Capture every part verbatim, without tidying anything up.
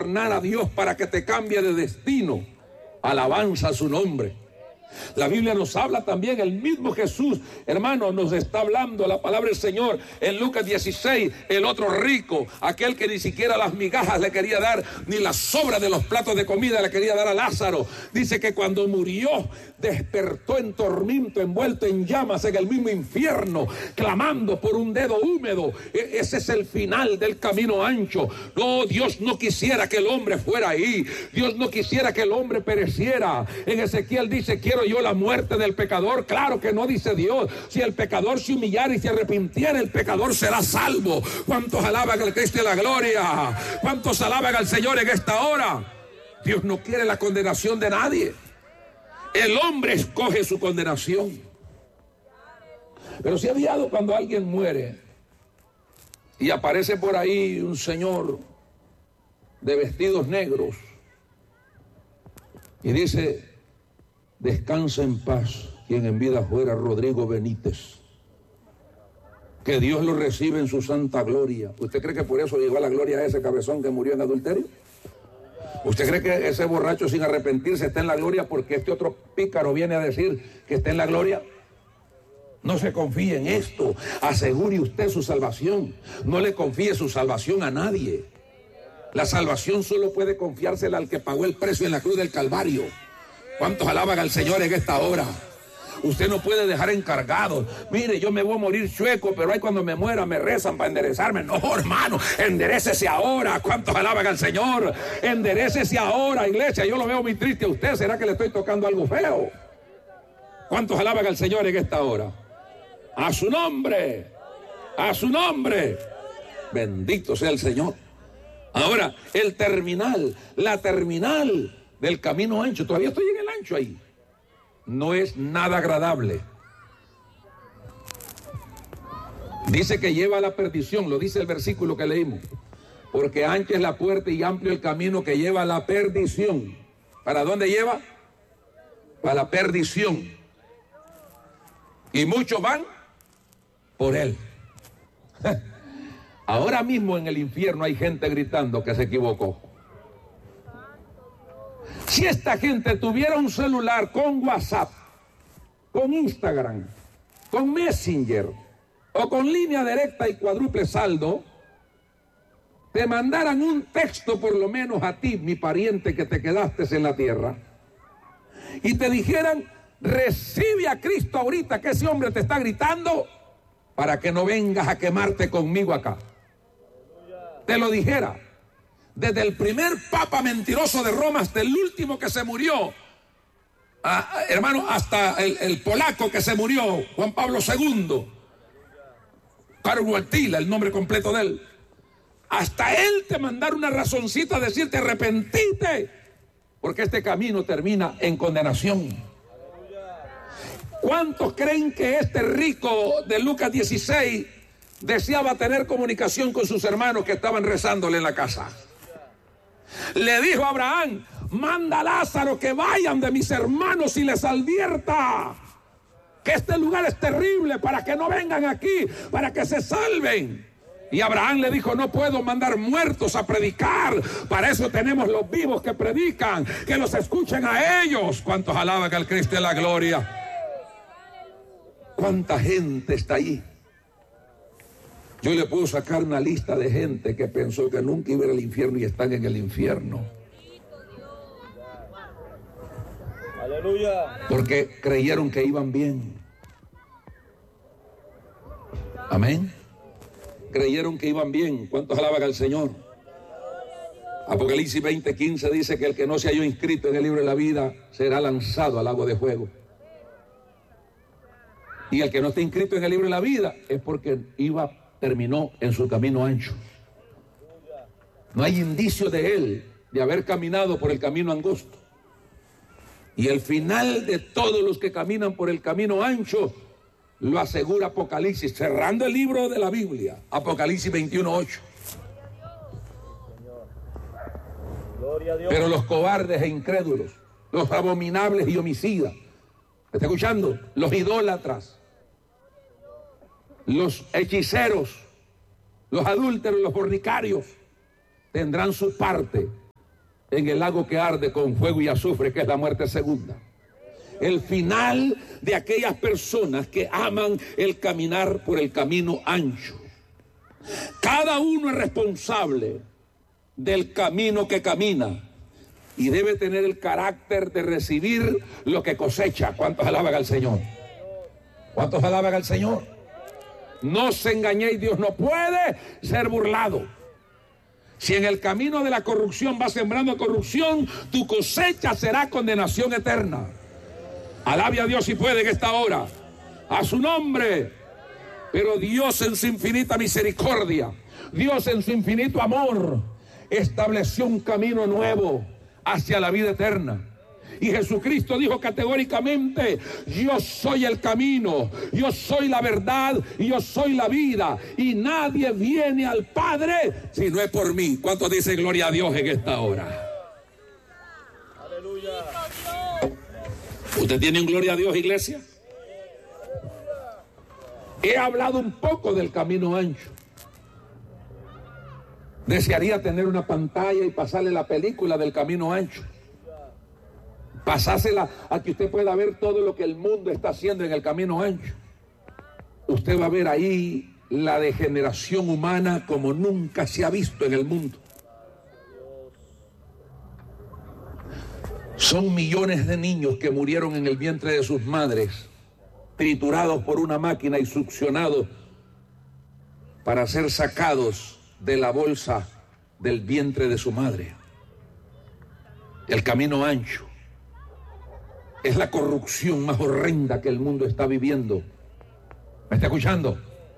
sobornar a Dios para que te cambie de destino. Alabanza a su nombre. La Biblia nos habla también, el mismo Jesús, hermano, nos está hablando la palabra del Señor en Lucas dieciséis, el otro rico, aquel que ni siquiera las migajas le quería dar, ni las sobras de los platos de comida le quería dar a Lázaro. Dice que cuando murió, despertó en tormento, envuelto en llamas en el mismo infierno, clamando por un dedo húmedo. E- ese es el final del camino ancho. No, Dios no quisiera que el hombre fuera ahí. Dios no quisiera que el hombre pereciera. En Ezequiel dice, quiero yo la muerte del pecador. Claro que no, dice Dios. Si el pecador se humillara y se arrepintiera, el pecador será salvo. ¿Cuántos alaban al Cristo de la gloria? ¿Cuántos alaban al Señor en esta hora? Dios no quiere la condenación de nadie. El hombre escoge su condenación. Pero si ha visto cuando alguien muere y aparece por ahí un señor de vestidos negros y dice: descansa en paz quien en vida fuera Rodrigo Benítez, que Dios lo recibe en su santa gloria. ¿Usted cree que por eso llegó a la gloria a ese cabezón que murió en adulterio? ¿Usted cree que ese borracho sin arrepentirse está en la gloria porque este otro pícaro viene a decir que está en la gloria? No se confíe en esto. Asegure usted su salvación. No le confíe su salvación a nadie. La salvación solo puede confiársela al que pagó el precio en la cruz del Calvario. ¿Cuántos alaban al Señor en esta hora? Usted no puede dejar encargado. Mire, yo me voy a morir chueco, pero ahí cuando me muera me rezan para enderezarme. No, hermano, enderécese ahora. ¿Cuántos alaban al Señor? Enderécese ahora, iglesia. Yo lo veo muy triste a usted. ¿Será que le estoy tocando algo feo? ¿Cuántos alaban al Señor en esta hora? A su nombre. A su nombre. Bendito sea el Señor. Ahora, el terminal, la terminal del camino ancho. Todavía estoy en el ancho ahí. No es nada agradable. Dice que lleva a la perdición, lo dice el versículo que leímos. Porque ancha es la puerta y amplio el camino que lleva a la perdición. ¿Para dónde lleva? Para la perdición. Y muchos van por él. Ahora mismo en el infierno hay gente gritando que se equivocó. Si esta gente tuviera un celular con WhatsApp, con Instagram, con Messenger o con línea directa y cuádruple saldo, te mandaran un texto por lo menos a ti, mi pariente que te quedaste en la tierra, y te dijeran: recibe a Cristo ahorita, que ese hombre te está gritando para que no vengas a quemarte conmigo acá. Te lo dijera. Desde el primer papa mentiroso de Roma hasta el último que se murió, ah, hermano, hasta el, el polaco que se murió, Juan Pablo segundo, Karol Wojtyła, el nombre completo de él, hasta él te mandar una razoncita a decirte: arrepentite, porque este camino termina en condenación. ¿Cuántos creen que este rico de Lucas dieciséis deseaba tener comunicación con sus hermanos que estaban rezándole en la casa? Le dijo a Abraham: manda a Lázaro que vayan de mis hermanos y les advierta que este lugar es terrible, para que no vengan aquí, para que se salven. Y Abraham le dijo: no puedo mandar muertos a predicar, para eso tenemos los vivos que predican, que los escuchen a ellos. ¿Cuántos alaban al Cristo de la gloria? ¿Cuánta gente está ahí? Yo le puedo sacar una lista de gente que pensó que nunca iba a ir al infierno y están en el infierno. Aleluya. Porque creyeron que iban bien. Amén. Creyeron que iban bien. ¿Cuántos alaban al Señor? Apocalipsis veinte quince dice que el que no se halló inscrito en el libro de la vida será lanzado al lago de fuego. Y el que no está inscrito en el libro de la vida es porque iba terminó en su camino ancho. No hay indicio de él de haber caminado por el camino angosto. Y el final de todos los que caminan por el camino ancho lo asegura Apocalipsis, cerrando el libro de la Biblia, Apocalipsis veintiuno ocho. Pero los cobardes e incrédulos, los abominables y homicidas, ¿me está escuchando? Los idólatras, los hechiceros, los adúlteros, los fornicarios, tendrán su parte en el lago que arde con fuego y azufre, que es la muerte segunda. El final de aquellas personas que aman el caminar por el camino ancho. Cada uno es responsable del camino que camina y debe tener el carácter de recibir lo que cosecha. ¿Cuántos alaban al Señor? ¿Cuántos alaban al Señor? No se engañéis, Dios no puede ser burlado. Si en el camino de la corrupción vas sembrando corrupción, tu cosecha será condenación eterna. Alabe a Dios si puede en esta hora, a su nombre. Pero Dios en su infinita misericordia, Dios en su infinito amor, estableció un camino nuevo hacia la vida eterna. Y Jesucristo dijo categóricamente: yo soy el camino, yo soy la verdad y yo soy la vida, y nadie viene al Padre si no es por mí. ¿Cuántos dicen gloria a Dios en esta hora? Aleluya. ¿Usted tiene un gloria a Dios, iglesia? He hablado un poco del camino ancho. Desearía tener una pantalla y pasarle la película del camino ancho. Pasársela a que usted pueda ver todo lo que el mundo está haciendo en el camino ancho. Usted va a ver ahí la degeneración humana como nunca se ha visto en el mundo. Son millones de niños que murieron en el vientre de sus madres, triturados por una máquina y succionados para ser sacados de la bolsa del vientre de su madre. El camino ancho es la corrupción más horrenda que el mundo está viviendo. ¿Me está escuchando?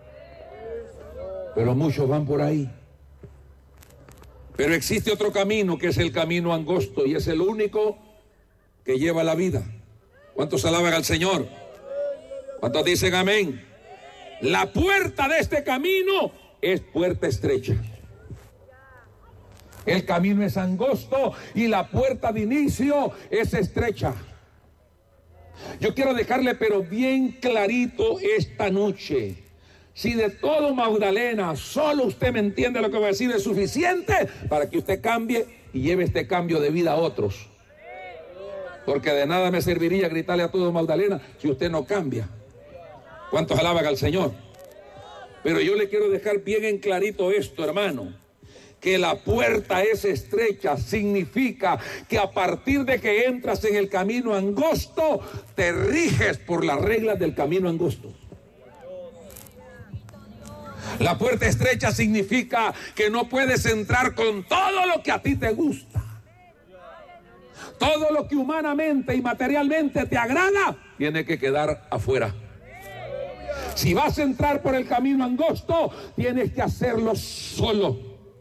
Pero muchos van por ahí. Pero existe otro camino, que es el camino angosto, y es el único que lleva la vida. ¿Cuántos alaban al Señor? ¿Cuántos dicen amén? La puerta de este camino es puerta estrecha. El camino es angosto y la puerta de inicio es estrecha. Yo quiero dejarle pero bien clarito esta noche. Si de todo, Magdalena, solo usted me entiende lo que voy a decir, es suficiente para que usted cambie y lleve este cambio de vida a otros. Porque de nada me serviría gritarle a todo, Magdalena, si usted no cambia. ¿Cuántos alaban al Señor? Pero yo le quiero dejar bien en clarito esto, hermano. Que la puerta es estrecha significa que a partir de que entras en el camino angosto, te riges por las reglas del camino angosto. La puerta estrecha significa que no puedes entrar con todo lo que a ti te gusta. Todo lo que humanamente y materialmente te agrada, tiene que quedar afuera. Si vas a entrar por el camino angosto, tienes que hacerlo solo.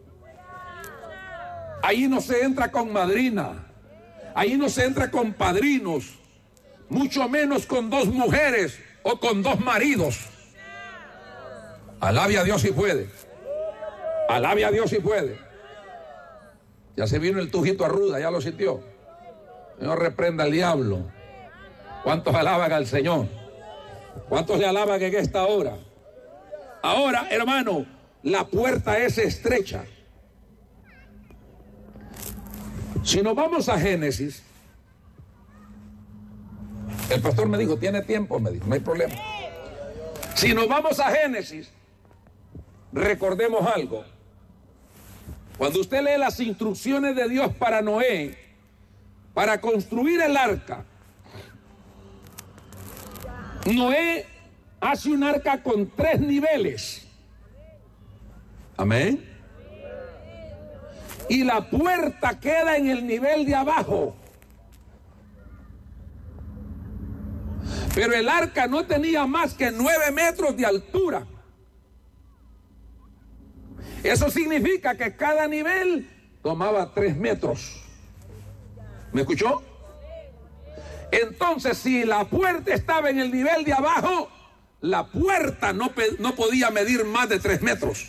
Ahí no se entra con madrina, ahí no se entra con padrinos, mucho menos con dos mujeres o con dos maridos. Alabe a Dios si puede. Alabe a Dios si puede. Ya se vino el tujito arruda, ya lo sintió. Señor, reprenda al diablo. ¿Cuántos alaban al Señor? ¿Cuántos le alaban en esta hora? Ahora, hermano, la puerta es estrecha. Si nos vamos a Génesis, el pastor me dijo, ¿tiene tiempo? Me dijo, no hay problema. Si nos vamos a Génesis, recordemos algo. Cuando usted lee las instrucciones de Dios para Noé, para construir el arca, Noé hace un arca con tres niveles. Amén. Y la puerta queda en el nivel de abajo. Pero el arca no tenía más que nueve metros de altura. Eso significa que cada nivel tomaba tres metros. ¿Me escuchó? Entonces, si la puerta estaba en el nivel de abajo, la puerta no, no podía medir más de tres metros.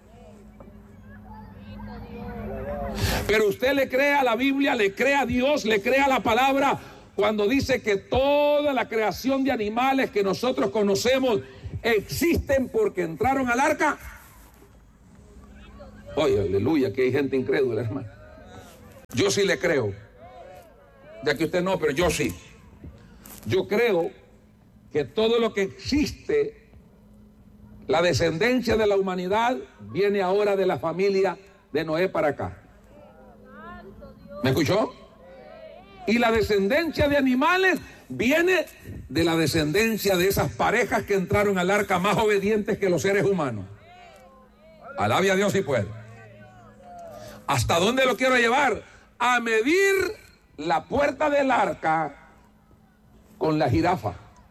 Pero usted le cree a la Biblia, le cree a Dios, le cree a la palabra, cuando dice que toda la creación de animales que nosotros conocemos existen porque entraron al arca. Oye, aleluya, que hay gente incrédula, hermano. Yo sí le creo. Ya que usted no, pero yo sí. Yo creo que todo lo que existe, la descendencia de la humanidad, viene ahora de la familia de Noé para acá. ¿Me escuchó? Y la descendencia de animales viene de la descendencia de esas parejas que entraron al arca más obedientes que los seres humanos. Alabe a Dios si puede. ¿Hasta dónde lo quiero llevar? A medir la puerta del arca con la jirafa.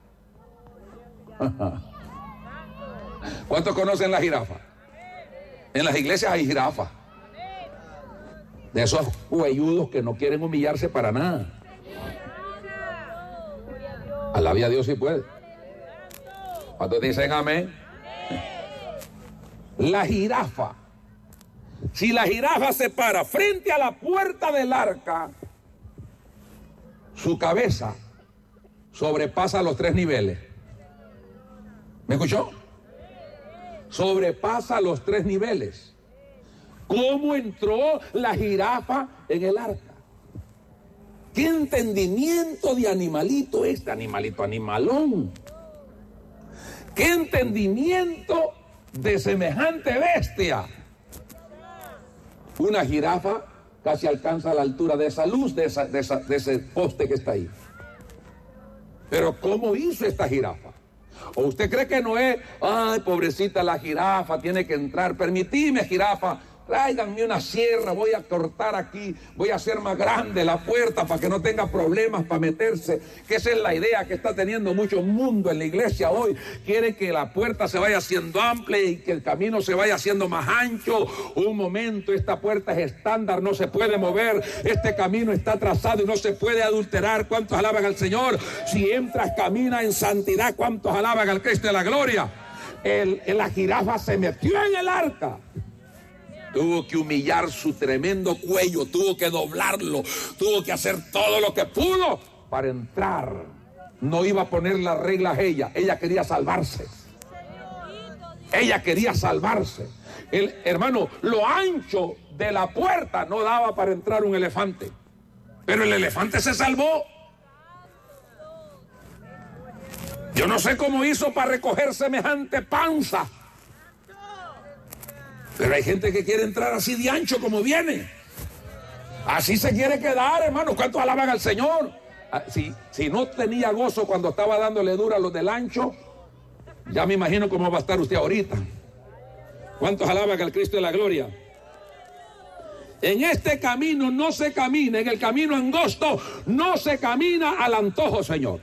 ¿Cuántos conocen la jirafa? En las iglesias hay jirafas. De esos huelludos que no quieren humillarse para nada. Alabe a Dios si puede. ¿Cuántos dicen amén? La jirafa. Si la jirafa se para frente a la puerta del arca, su cabeza sobrepasa los tres niveles. ¿Me escuchó? Sobrepasa los tres niveles. ¿Cómo entró la jirafa en el arca? ¿Qué entendimiento de animalito este? Animalito, animalón. ¿Qué entendimiento de semejante bestia? Una jirafa casi alcanza la altura de esa luz, de, esa, de, esa, de ese poste que está ahí. Pero ¿cómo hizo esta jirafa? ¿O usted cree que no es, ay, pobrecita la jirafa, tiene que entrar? Permitime, jirafa, tráiganme una sierra, voy a cortar aquí, voy a hacer más grande la puerta para que no tenga problemas para meterse. Que esa es la idea que está teniendo mucho mundo en la iglesia hoy. Quiere que la puerta se vaya haciendo amplia y que el camino se vaya haciendo más ancho. Un momento, esta puerta es estándar, no se puede mover. Este camino está trazado y no se puede adulterar. ¿Cuántos alaban al Señor? Si entras, camina en santidad. ¿Cuántos alaban al Cristo de la gloria? El, el, la jirafa se metió en el arca. Tuvo que humillar su tremendo cuello, tuvo que doblarlo, tuvo que hacer todo lo que pudo para entrar. No iba a poner las reglas ella, ella quería salvarse. Ella quería salvarse. El, hermano, lo ancho de la puerta no daba para entrar un elefante, pero el elefante se salvó. Yo no sé cómo hizo para recoger semejante panza. Pero hay gente que quiere entrar así de ancho como viene. Así se quiere quedar, hermano. ¿Cuántos alaban al Señor? Si, si no tenía gozo cuando estaba dándole dura a los del ancho, ya me imagino cómo va a estar usted ahorita. ¿Cuántos alaban al Cristo de la gloria? En este camino no se camina, en el camino angosto no se camina al antojo, Señor.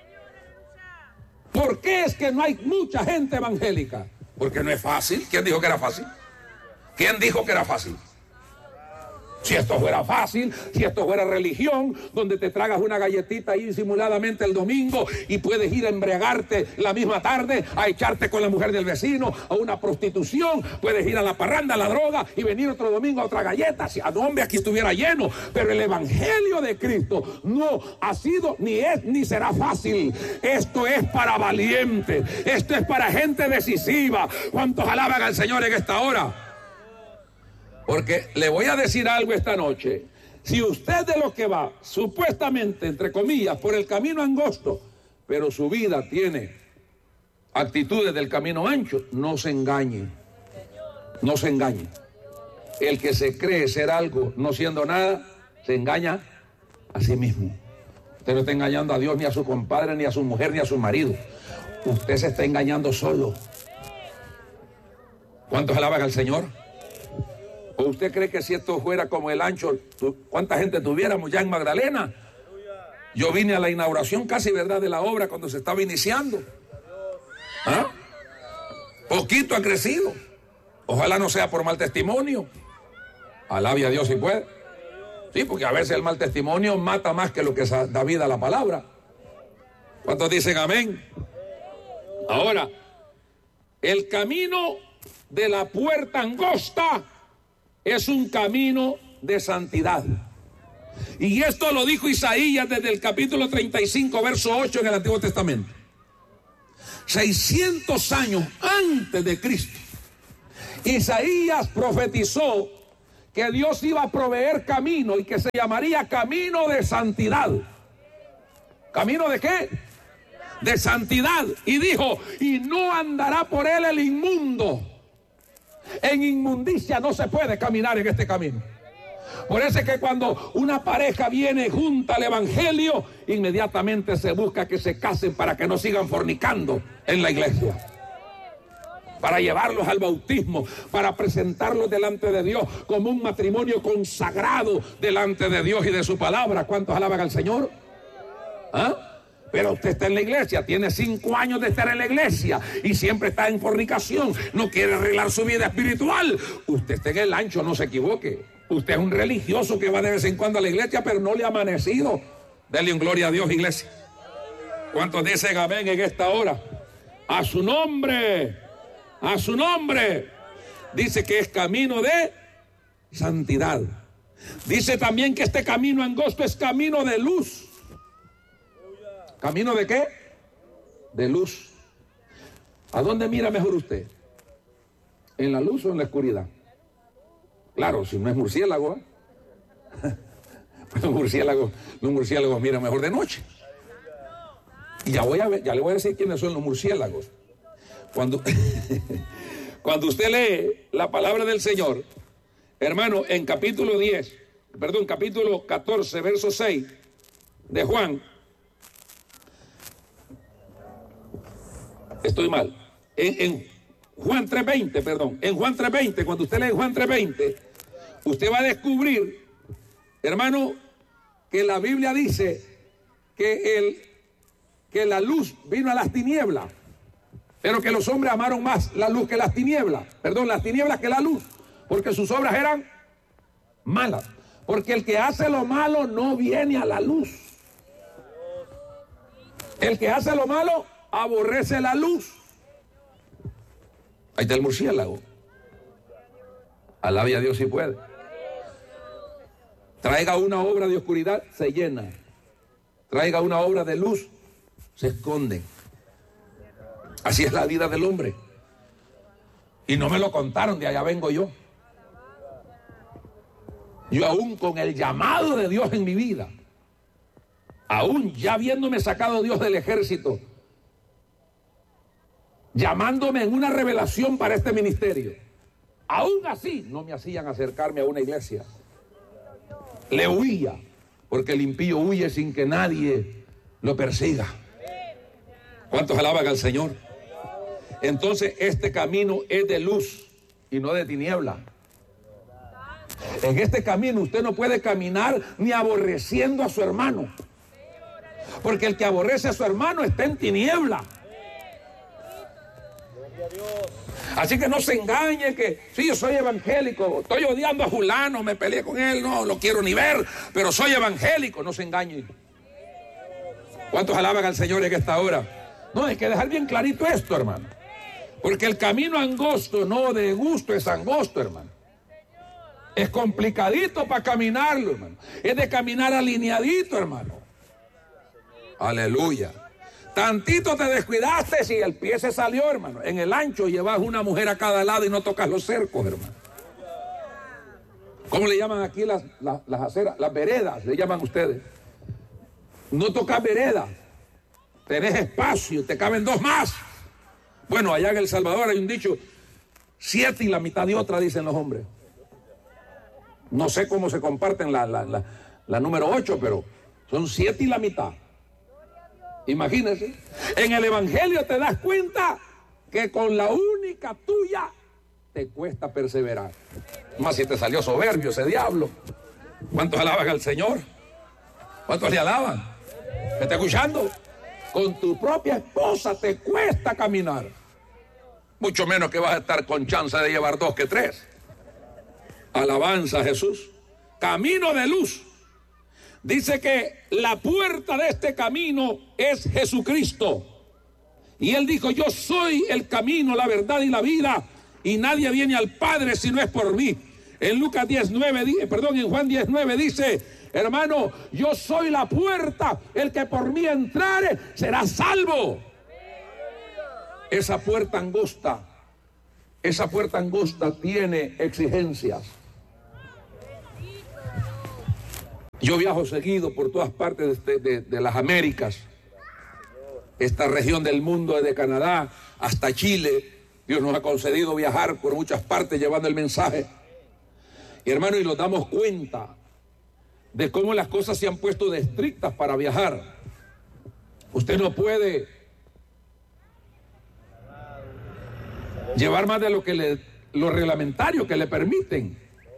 ¿Por qué es que no hay mucha gente evangélica? Porque no es fácil. ¿Quién dijo que era fácil? ¿Quién dijo que era fácil? Si esto fuera fácil, si esto fuera religión, donde te tragas una galletita ahí disimuladamente el domingo y puedes ir a embriagarte la misma tarde, a echarte con la mujer del vecino, a una prostitución, puedes ir a la parranda, a la droga y venir otro domingo a otra galleta, si a hombre aquí estuviera lleno. Pero el evangelio de Cristo no ha sido, ni es, ni será fácil. Esto es para valientes, esto es para gente decisiva. ¿Cuántos alaban al Señor en esta hora? Porque le voy a decir algo esta noche. Si usted de lo que va, supuestamente, entre comillas, por el camino angosto, pero su vida tiene actitudes del camino ancho, no se engañe. No se engañe. El que se cree ser algo no siendo nada, se engaña a sí mismo. Usted no está engañando a Dios, ni a su compadre, ni a su mujer, ni a su marido. Usted se está engañando solo. ¿Cuántos alaban al Señor? ¿O usted cree que si esto fuera como el ancho, cuánta gente tuviéramos ya en Magdalena? Yo vine a la inauguración casi, ¿verdad?, de la obra cuando se estaba iniciando. ¿Ah? Poquito ha crecido. Ojalá no sea por mal testimonio. Alabe a Dios si puede. Sí, porque a veces el mal testimonio mata más que lo que da vida a la palabra. ¿Cuántos dicen amén? Ahora, el camino de la puerta angosta es un camino de santidad. Y esto lo dijo Isaías desde el capítulo treinta y cinco, verso ocho en el Antiguo Testamento. seiscientos años antes de Cristo, Isaías profetizó que Dios iba a proveer camino y que se llamaría camino de santidad. ¿Camino de qué? De santidad. Y dijo, y no andará por él el inmundo. En inmundicia no se puede caminar en este camino. Por eso es que cuando una pareja viene junta al evangelio, inmediatamente se busca que se casen para que no sigan fornicando en la iglesia. Para llevarlos al bautismo, para presentarlos delante de Dios como un matrimonio consagrado delante de Dios y de su palabra. ¿Cuántos alaban al Señor? ¿Ah? Pero usted está en la iglesia, tiene cinco años de estar en la iglesia y siempre está en fornicación, no quiere arreglar su vida espiritual. Usted está en el ancho, no se equivoque. Usted es un religioso que va de vez en cuando a la iglesia, pero no le ha amanecido. Dele un gloria a Dios, iglesia. ¿Cuántos dicen amén en esta hora? A su nombre, a su nombre. Dice que es camino de santidad. Dice también que este camino angosto es camino de luz. ¿Camino de qué? De luz. ¿A dónde mira mejor usted? ¿En la luz o en la oscuridad? Claro, si no es murciélago, ¿eh? Pues los murciélagos, los murciélagos miran mejor de noche. Y ya, voy a ver, ya le voy a decir quiénes son los murciélagos. Cuando, cuando usted lee la palabra del Señor, hermano, en capítulo diez, perdón, capítulo catorce, verso seis de Juan, estoy mal, en, en Juan tres veinte, perdón, en Juan tres veinte, cuando usted lee Juan tres veinte, usted va a descubrir, hermano, que la Biblia dice que, el, que la luz vino a las tinieblas, pero que los hombres amaron más la luz que las tinieblas, perdón, las tinieblas que la luz, porque sus obras eran malas, porque el que hace lo malo no viene a la luz. El que hace lo malo aborrece la luz. Ahí está el murciélago. Alabe a Dios si puede. Traiga una obra de oscuridad, se llena. Traiga una obra de luz, se esconde. Así es la vida del hombre. Y no me lo contaron, de allá vengo yo. Yo aún con el llamado de Dios en mi vida, aún ya habiéndome sacado Dios del ejército, llamándome en una revelación para este ministerio, aún así no me hacían acercarme a una iglesia. Le huía, porque el impío huye sin que nadie lo persiga. ¿Cuántos alaban al Señor? Entonces este camino es de luz y no de tiniebla. En este camino usted no puede caminar ni aborreciendo a su hermano, porque el que aborrece a su hermano está en tiniebla. Así que no se engañe que sí, yo soy evangélico, estoy odiando a fulano, me peleé con él, no lo quiero ni ver, pero soy evangélico. No se engañe. ¿Cuántos alaban al Señor en esta hora? No, hay que dejar bien clarito esto, hermano, porque el camino angosto no de gusto es angosto, hermano. Es complicadito para caminarlo, hermano. Es de caminar alineadito, hermano. Aleluya. Tantito te descuidaste y el pie se salió, hermano. En el ancho llevas una mujer a cada lado y no tocas los cercos, hermano. ¿Cómo le llaman aquí las, las, las aceras? Las veredas, le llaman ustedes. No tocas veredas. Tenés espacio, te caben dos más. Bueno, allá en El Salvador hay un dicho, siete y la mitad de otra, dicen los hombres. No sé cómo se comparten la, la, la, la número ocho, pero son siete y la mitad. Imagínense. En el evangelio te das cuenta que con la única tuya te cuesta perseverar. Más si te salió soberbio ese diablo. ¿Cuántos alaban al Señor? ¿Cuántos le alaban? ¿Me está escuchando? Con tu propia esposa te cuesta caminar. Mucho menos que vas a estar con chance de llevar dos que tres. Alabanza a Jesús. Camino de luz. Dice que la puerta de este camino es Jesucristo. Y él dijo, yo soy el camino, la verdad y la vida, y nadie viene al Padre si no es por mí. En Lucas diecinueve, perdón, en Juan diecinueve dice, hermano, yo soy la puerta, el que por mí entrare será salvo. Esa puerta angosta, esa puerta angosta tiene exigencias. Yo viajo seguido por todas partes de, de, de las Américas, esta región del mundo, desde Canadá hasta Chile. Dios nos ha concedido viajar por muchas partes llevando el mensaje. Y hermano, y nos damos cuenta de cómo las cosas se han puesto de estrictas para viajar. Usted no puede llevar más de lo que le, lo reglamentario que le permiten.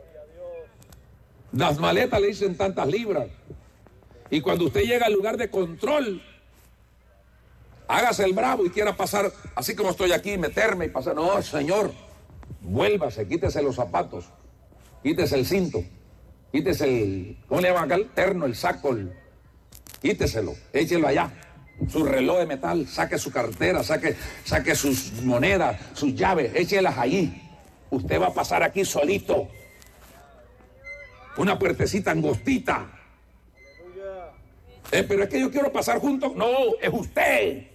Las maletas le dicen tantas libras. Y cuando usted llega al lugar de control, hágase el bravo y quiera pasar así como estoy aquí, meterme y pasar. No, señor, vuélvase, quítese los zapatos, quítese el cinto, quítese el, ¿cómo le llaman acá? El terno, el saco, el, quíteselo, échelo allá. Su reloj de metal, saque su cartera, saque, saque sus monedas, sus llaves, échelas allí. Usted va a pasar aquí solito. Una puertecita angostita. Eh, pero es que yo quiero pasar junto. No, es usted.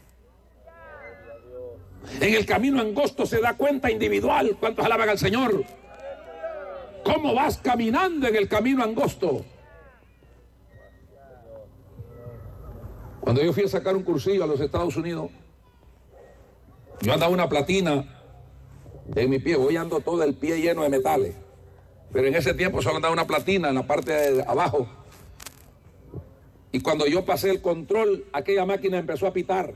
En el camino angosto se da cuenta individual. ¿Cuántos alaban al Señor? ¿Cómo vas caminando en el camino angosto? Cuando yo fui a sacar un cursillo a los Estados Unidos, yo andaba una platina en mi pie. Hoy ando todo el pie lleno de metales, pero en ese tiempo solo andaba una platina en la parte de abajo. Y cuando yo pasé el control, aquella máquina empezó a pitar.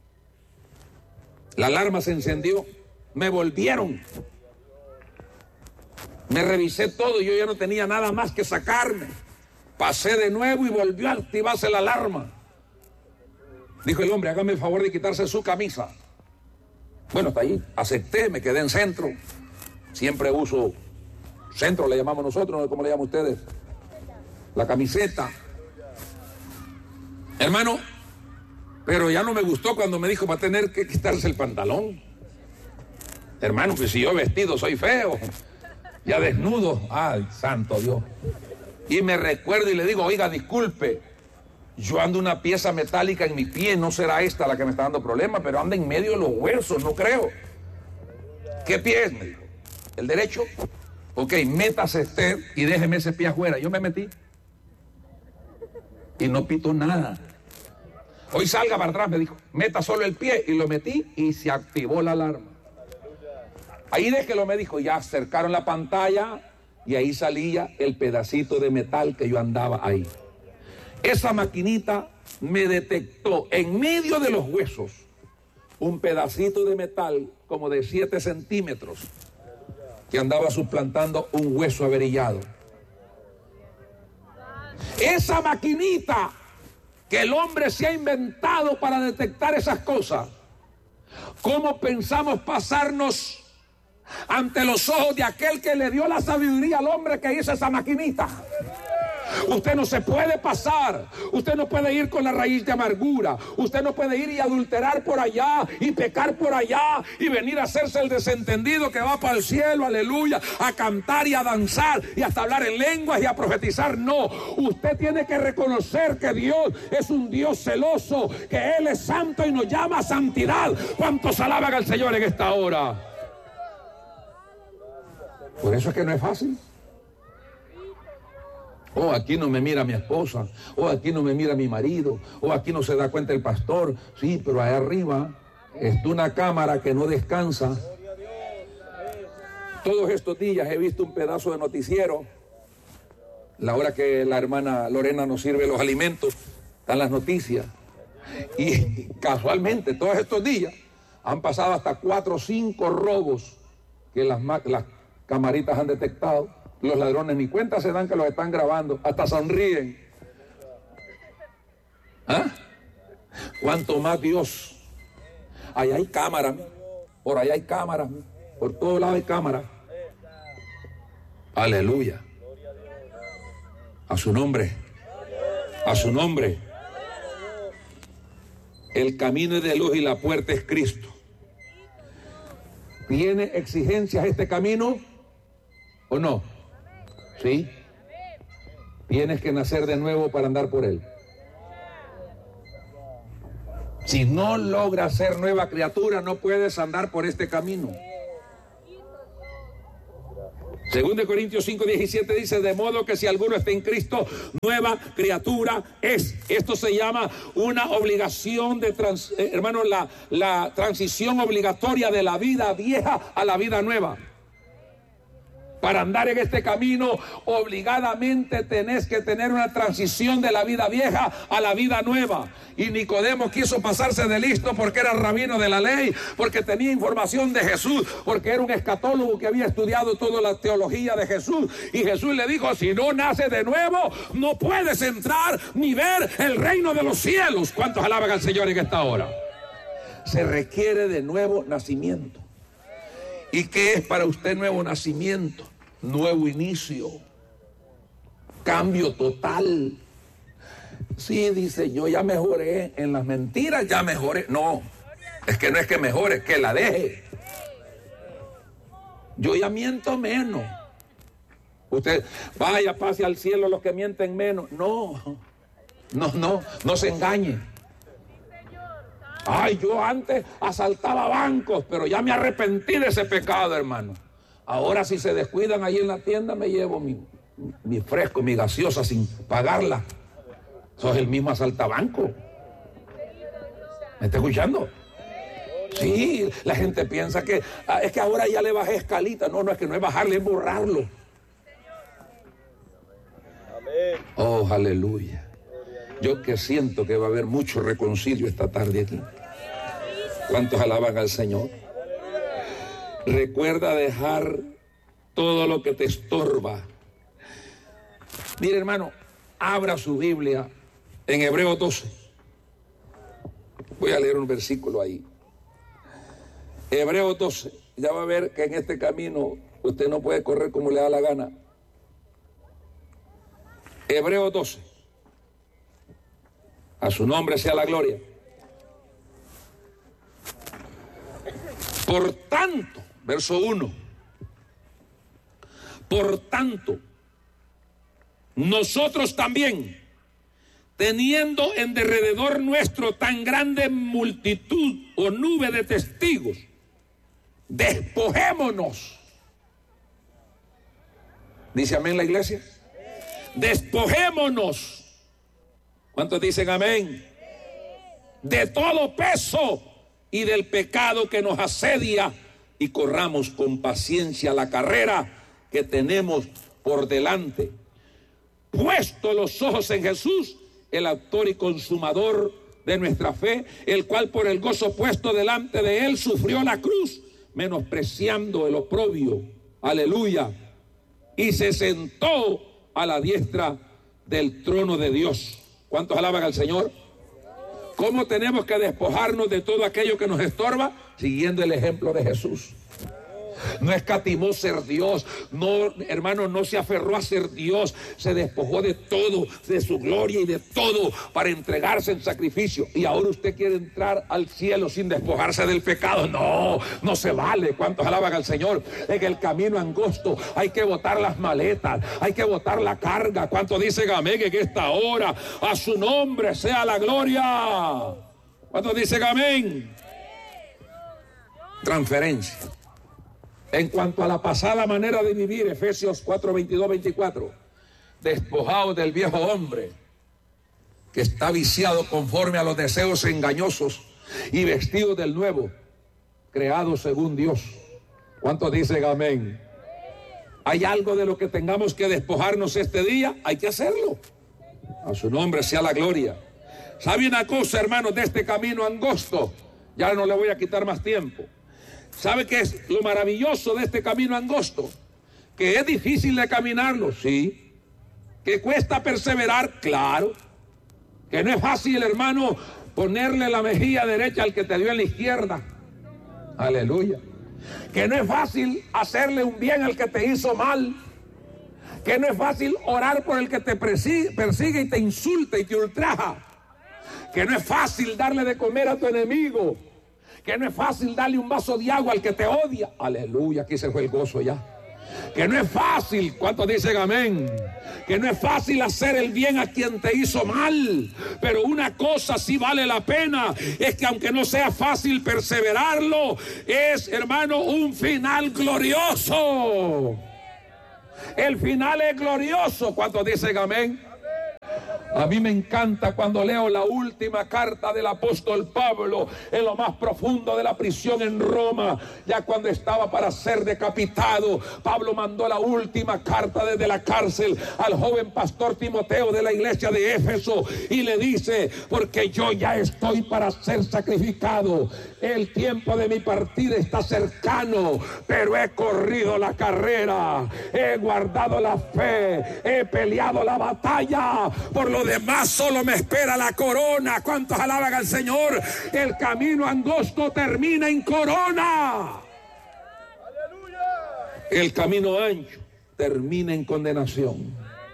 La alarma se encendió. Me volvieron. Me revisé todo y yo ya no tenía nada más que sacarme. Pasé de nuevo y volvió a activarse la alarma. Dijo el hombre, hágame el favor de quitarse su camisa. Bueno, hasta ahí. Acepté, me quedé en centro. Siempre uso centro, le llamamos nosotros, ¿no? ¿Cómo le llaman ustedes? La camiseta. Hermano, pero ya no me gustó cuando me dijo va a tener que quitarse el pantalón. Hermano, pues si yo vestido soy feo, ya desnudo, ay, santo Dios. Y me recuerdo y le digo, oiga, disculpe, yo ando una pieza metálica en mi pie, no será esta la que me está dando problemas, pero anda en medio de los huesos, no creo. ¿Qué pie es? Me dijo. ¿El derecho? Ok, métase usted y déjeme ese pie afuera. Yo me metí y no pito nada. Hoy salga para atrás, me dijo, meta solo el pie, y lo metí y se activó la alarma. Ahí déjelo, me dijo, ya acercaron la pantalla y ahí salía el pedacito de metal que yo andaba ahí. Esa maquinita me detectó en medio de los huesos un pedacito de metal como de siete centímetros que andaba suplantando un hueso averillado. Esa maquinita que el hombre se ha inventado para detectar esas cosas, ¿cómo pensamos pasarnos ante los ojos de aquel que le dio la sabiduría al hombre que hizo esa maquinita? Usted no se puede pasar, usted no puede ir con la raíz de amargura, usted no puede ir y adulterar por allá y pecar por allá y venir a hacerse el desentendido que va para el cielo, aleluya, a cantar y a danzar y hasta hablar en lenguas y a profetizar. No, usted tiene que reconocer que Dios es un Dios celoso, que Él es santo y nos llama a santidad. ¿Cuántos alaban al Señor en esta hora? Por eso es que no es fácil. Oh, aquí no me mira mi esposa, oh, aquí no me mira mi marido, oh, aquí no se da cuenta el pastor. Sí, pero ahí arriba está una cámara que no descansa. Todos estos días he visto un pedazo de noticiero. La hora que la hermana Lorena nos sirve los alimentos, están las noticias. Y casualmente todos estos días han pasado hasta cuatro o cinco robos que las, las camaritas han detectado. Los ladrones ni cuenta se dan que los están grabando, hasta sonríen. ¿Ah? Cuanto más Dios. Allá hay cámaras, por allá hay cámaras, por todos lados hay cámaras. Aleluya. A su nombre, a su nombre. El camino es de luz y la puerta es Cristo. ¿Tiene exigencias este camino o no? Sí. Tienes que nacer de nuevo para andar por él. Si no logras ser nueva criatura, no puedes andar por este camino. ¿Sí? Según de Corintios cinco diecisiete dice, de modo que si alguno está en Cristo, nueva criatura es. Esto se llama una obligación de, trans, eh, hermano, la, la transición obligatoria de la vida vieja a la vida nueva. Para andar en este camino, obligadamente tenés que tener una transición de la vida vieja a la vida nueva. Y Nicodemo quiso pasarse de listo porque era rabino de la ley, porque tenía información de Jesús, porque era un escatólogo que había estudiado toda la teología de Jesús. Y Jesús le dijo, si no naces de nuevo, no puedes entrar ni ver el reino de los cielos. ¿Cuántos alaban al Señor en esta hora? Se requiere de nuevo nacimiento. ¿Y qué es para usted nuevo nacimiento? Nuevo inicio, cambio total. Sí, dice, yo ya mejoré en las mentiras, ya mejoré. No, es que no es que mejore, es que la deje. Yo ya miento menos. Usted, vaya, pase al cielo los que mienten menos. No, no, no, no se engañe. Ay, yo antes asaltaba bancos, pero ya me arrepentí de ese pecado, hermano. Ahora si se descuidan ahí en la tienda, me llevo mi, mi fresco, mi gaseosa sin pagarla. Sos el mismo asaltabanco. ¿Me está escuchando? Sí, la gente piensa que ah, es que ahora ya le bajé escalita. No, no es que no es bajarle, es borrarlo. Oh, aleluya. Yo que siento que va a haber mucho reconcilio esta tarde aquí. ¿Cuántos alaban al Señor? Recuerda dejar todo lo que te estorba. Mire, hermano, abra su Biblia en Hebreos doce. Voy a leer un versículo ahí. Hebreos doce. Ya va a ver que en este camino usted no puede correr como le da la gana. Hebreos doce. A su nombre sea la gloria. Por tanto, verso uno. Por tanto, nosotros también, teniendo en derredor nuestro tan grande multitud o nube de testigos, despojémonos. ¿Dice amén la iglesia? Despojémonos. ¿Cuántos dicen amén? De todo peso y del pecado que nos asedia, y corramos con paciencia la carrera que tenemos por delante. Puesto los ojos en Jesús, el autor y consumador de nuestra fe, el cual por el gozo puesto delante de él sufrió la cruz, menospreciando el oprobio. Aleluya. Y se sentó a la diestra del trono de Dios. ¿Cuántos alaban al Señor? ¿Cómo tenemos que despojarnos de todo aquello que nos estorba? Siguiendo el ejemplo de Jesús. No escatimó ser Dios, no, hermano, no se aferró a ser Dios, se despojó de todo, de su gloria y de todo para entregarse en sacrificio. Y ahora usted quiere entrar al cielo sin despojarse del pecado. No, no se vale. ¿Cuántos alaban al Señor? En el camino angosto hay que botar las maletas, hay que botar la carga. ¿Cuántos dicen amén en esta hora? A su nombre sea la gloria. ¿Cuántos dicen amén? Transferencia. En cuanto a la pasada manera de vivir, Efesios cuatro, veintidós, veinticuatro, despojados del viejo hombre que está viciado conforme a los deseos engañosos y vestidos del nuevo, creado según Dios. ¿Cuántos dicen amén? ¿Hay algo de lo que tengamos que despojarnos este día? Hay que hacerlo. A su nombre sea la gloria. ¿Sabe una cosa, hermanos, de este camino angosto? Ya no le voy a quitar más tiempo. ¿Sabe qué es lo maravilloso de este camino angosto? Que es difícil de caminarlo, sí. Que cuesta perseverar, claro. Que no es fácil, hermano, ponerle la mejilla derecha al que te dio en la izquierda. Aleluya. Que no es fácil hacerle un bien al que te hizo mal. Que no es fácil orar por el que te persigue, persigue y te insulta y te ultraja. Que no es fácil darle de comer a tu enemigo. Que no es fácil darle un vaso de agua al que te odia. Aleluya, aquí se fue el gozo ya. Que no es fácil, ¿cuántos dicen amén? Que no es fácil hacer el bien a quien te hizo mal. Pero una cosa sí vale la pena, es que aunque no sea fácil perseverarlo, es, hermano, un final glorioso. El final es glorioso. ¿Cuántos dicen amén? A mí me encanta cuando leo la última carta del apóstol Pablo en lo más profundo de la prisión en Roma. Ya cuando estaba para ser decapitado, Pablo mandó la última carta desde la cárcel al joven pastor Timoteo de la iglesia de Éfeso y le dice: porque yo ya estoy para ser sacrificado, el tiempo de mi partida está cercano, pero he corrido la carrera, he guardado la fe, he peleado la batalla, por lo demás solo me espera la corona. ¿Cuántos alaban al Señor? El camino angosto termina en corona. El camino ancho termina en condenación.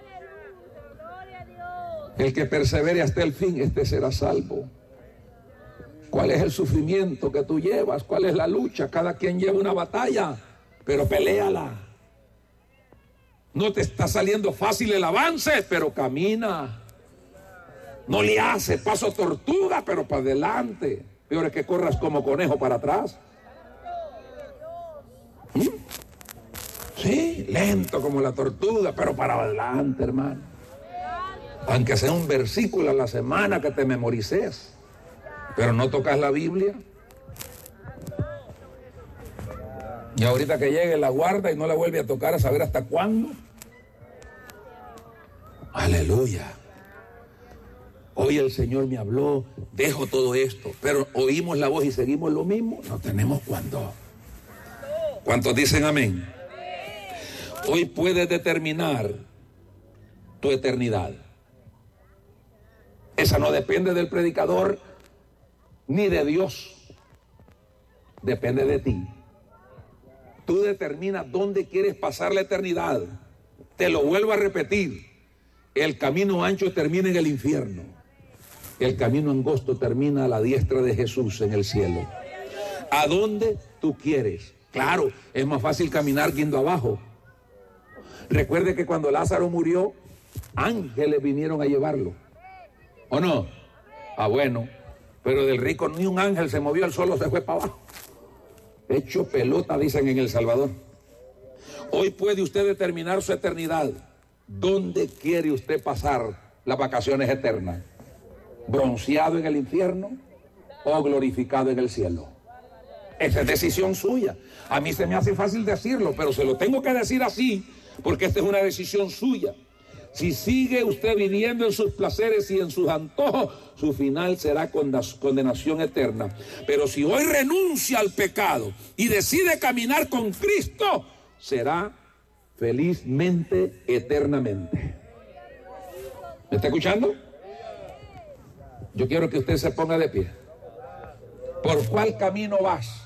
El que persevere hasta el fin, este será salvo. ¿Cuál es el sufrimiento que tú llevas? ¿Cuál es la lucha? Cada quien lleva una batalla, pero peléala. No te está saliendo fácil el avance, pero camina. No le hace paso tortuga, pero para adelante. Peor es que corras como conejo para atrás. ¿Mm? Sí, lento como la tortuga, pero para adelante, hermano. Aunque sea un versículo a la semana que te memorices, pero no tocas la Biblia. Y ahorita que llegue la guarda y no la vuelve a tocar a saber hasta cuándo. Aleluya. Hoy el Señor me habló, dejo todo esto, pero oímos la voz y seguimos lo mismo. No tenemos cuándo. ¿Cuántos dicen amén? Hoy puedes determinar tu eternidad. Esa no depende del predicador ni de Dios. Depende de ti. Tú determinas dónde quieres pasar la eternidad. Te lo vuelvo a repetir. El camino ancho termina en el infierno. El camino angosto termina a la diestra de Jesús en el cielo. ¿A dónde tú quieres? Claro, es más fácil caminar yendo abajo. Recuerde que cuando Lázaro murió, ángeles vinieron a llevarlo. ¿O no? Ah, bueno. Pero del rico ni un ángel se movió, él solo se fue para abajo. Hecho pelota, dicen en El Salvador. Hoy puede usted determinar su eternidad. ¿Dónde quiere usted pasar las vacaciones eternas? ¿Bronceado en el infierno o glorificado en el cielo? Esa es decisión suya. A mí se me hace fácil decirlo, pero se lo tengo que decir así, porque esta es una decisión suya. Si sigue usted viviendo en sus placeres y en sus antojos, su final será condenación eterna. Pero si hoy renuncia al pecado y decide caminar con Cristo, será felizmente, eternamente. ¿Me está escuchando? Yo quiero que usted se ponga de pie. ¿Por cuál camino vas?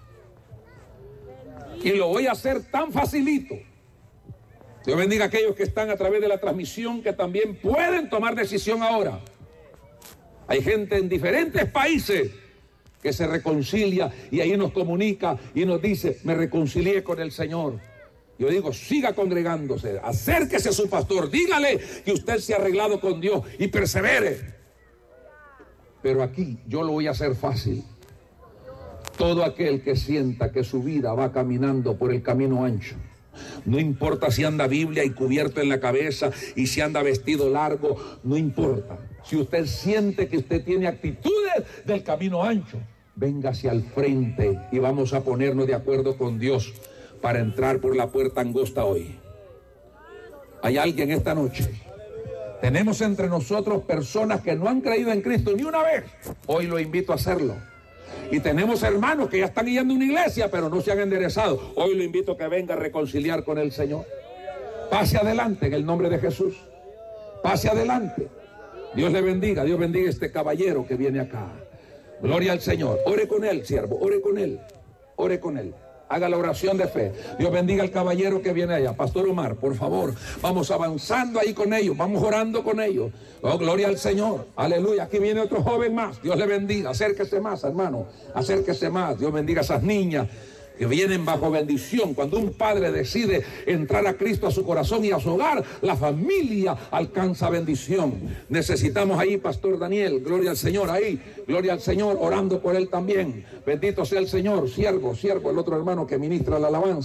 Y lo voy a hacer tan facilito. Dios bendiga a aquellos que están a través de la transmisión, que también pueden tomar decisión ahora. Hay gente en diferentes países que se reconcilia y ahí nos comunica y nos dice: me reconcilié con el Señor. Yo digo, siga congregándose, acérquese a su pastor, dígale que usted se ha arreglado con Dios y persevere. Pero aquí yo lo voy a hacer fácil. Todo aquel que sienta que su vida va caminando por el camino ancho, no importa si anda Biblia y cubierto en la cabeza y si anda vestido largo, no importa. Si usted siente que usted tiene actitudes del camino ancho, venga hacia el frente y vamos a ponernos de acuerdo con Dios para entrar por la puerta angosta hoy. ¿Hay alguien esta noche? Tenemos entre nosotros personas que no han creído en Cristo ni una vez. Hoy lo invito a hacerlo. Y tenemos hermanos que ya están yendo a una iglesia, pero no se han enderezado. Hoy lo invito a que venga a reconciliar con el Señor. Pase adelante en el nombre de Jesús. Pase adelante. Dios le bendiga. Dios bendiga a este caballero que viene acá. Gloria al Señor. Ore con él, siervo. Ore con él. Ore con él. Haga la oración de fe. Dios bendiga al caballero que viene allá. Pastor Omar, por favor, vamos avanzando ahí con ellos. Vamos orando con ellos. Oh, gloria al Señor. Aleluya. Aquí viene otro joven más. Dios le bendiga. Acérquese más, hermano. Acérquese más. Dios bendiga a esas niñas que vienen bajo bendición. Cuando un padre decide entrar a Cristo a su corazón y a su hogar, la familia alcanza bendición. Necesitamos ahí, Pastor Daniel, gloria al Señor, ahí, gloria al Señor, orando por él también. Bendito sea el Señor, siervo, siervo, el otro hermano que ministra la alabanza.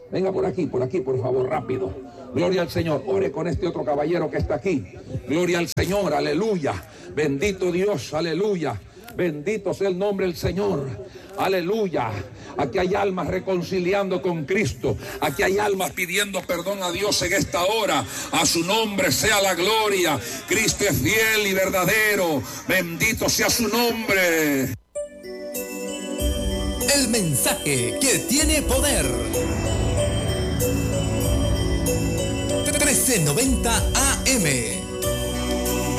Venga por aquí, por aquí, por favor, rápido. Gloria al Señor. Ore con este otro caballero que está aquí. Gloria al Señor, aleluya. Bendito Dios, aleluya. Bendito sea el nombre del Señor. Aleluya. Aquí hay almas reconciliando con Cristo. Aquí hay almas pidiendo perdón a Dios en esta hora. A su nombre sea la gloria. Cristo es fiel y verdadero. Bendito sea su nombre. El mensaje que tiene poder. trece noventa A M